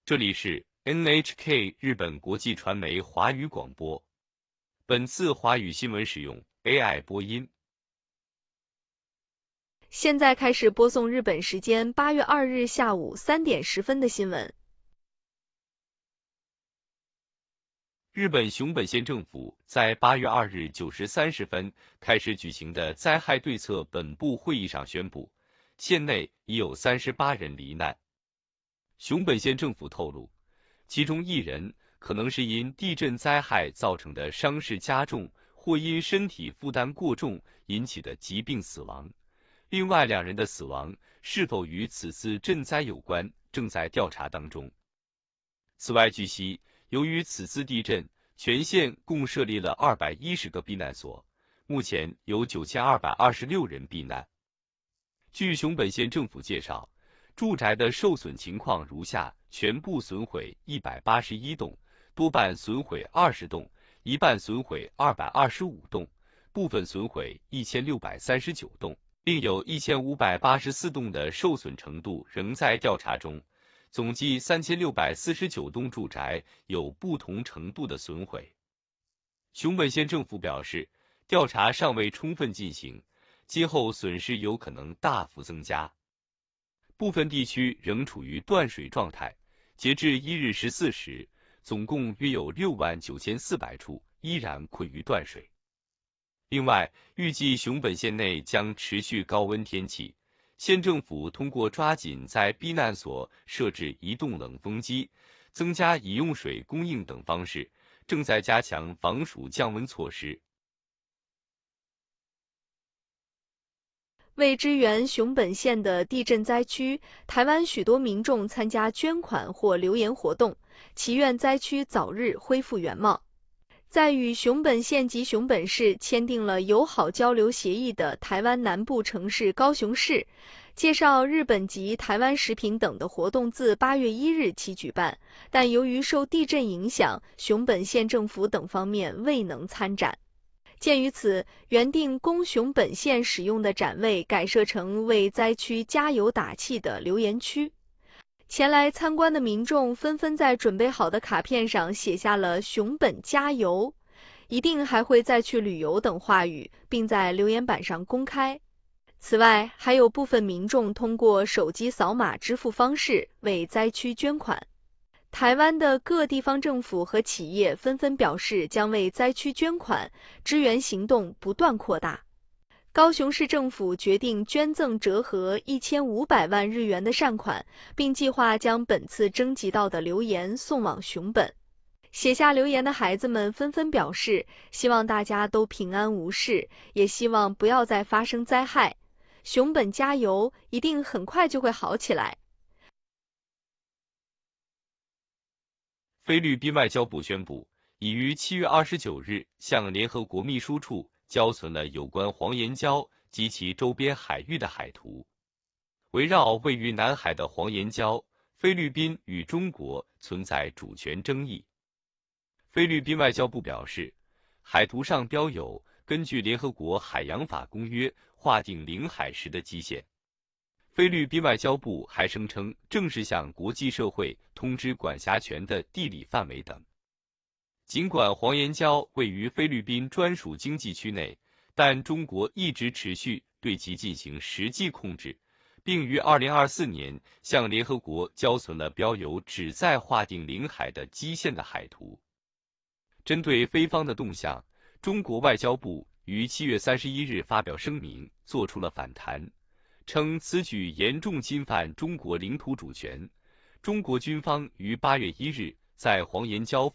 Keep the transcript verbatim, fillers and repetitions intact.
这里是 N H K 日本国际传媒华语广播。本次华语新闻使用 A I 播音。 现在开始播送日本时间八月二日下午三点十分的新闻。 日本熊本县政府在八月二日九时三十分开始举行的灾害对策本部会议上宣布，县内已有三十八人罹难。熊本县政府透露，其中一人可能是因地震灾害造成的伤势加重，或因身体负担过重引起的疾病死亡。另外两人的死亡是否与此次震灾有关，正在调查当中。此外据悉，由于此次地震，全县共设立了二百一十个避难所，目前有九千二百二十六人避难。据熊本县政府介绍，住宅的受损情况如下：全部损毁一百八十一栋，多半损毁二十栋，一半损毁二百二十五栋，部分损毁一千六百三十九栋，另有一千五百八十四栋的受损程度仍在调查中，总计三千六百四十九栋住宅有不同程度的损毁。熊本县政府表示，调查尚未充分进行，今后损失有可能大幅增加。部分地区仍处于断水状态，截至一日十四时，总共约有六万九千四百处依然困于断水。另外，预计熊本县内将持续高温天气，县政府通过抓紧在避难所设置移动冷风机、增加饮用水供应等方式，正在加强防暑降温措施。 为支援熊本县的地震灾区，台湾许多民众参加捐款或留言活动，祈愿灾区早日恢复原貌。在与熊本县及熊本市签订了友好交流协议的台湾南部城市高雄市，介绍日本及台湾食品等的活动自八月一日起举办，但由于受地震影响，熊本县政府等方面未能参展。鉴于此，原定供熊本县使用的展位改设成为灾区加油打气的留言区。前来参观的民众纷纷在准备好的卡片上写下了熊本加油，一定还会再去旅游等话语，并在留言板上公开。此外，还有部分民众通过手机扫码支付方式为灾区捐款。台湾的各地方政府和企业纷纷表示将为灾区捐款，支援行动不断扩大。高雄市政府决定捐赠折合一千五百万日元的善款，并计划将本次征集到的留言送往熊本。写下留言的孩子们纷纷表示，希望大家都平安无事，也希望不要再发生灾害。熊本加油，一定很快就会好起来。 菲律宾外交部宣布，已于七月二十九日向联合国秘书处交存了有关黄岩礁及其周边海域的海图。围绕位于南海的黄岩礁，菲律宾与中国存在主权争议。菲律宾外交部表示，海图上标有根据联合国海洋法公约划定领海时的基线。菲律宾外交部还声称，正式向国际社会通知管辖权的地理范围等。尽管黄岩礁位于菲律宾专属经济区内，但中国一直持续对其进行实际控制，并于二零二四年向联合国交存了标有旨在划定领海的基线的海图。针对菲方的动向，中国外交部于七月三十一日发表声明，做出了反弹，称此举严重侵犯中国领土主权。中国军方于八月一日在黄岩礁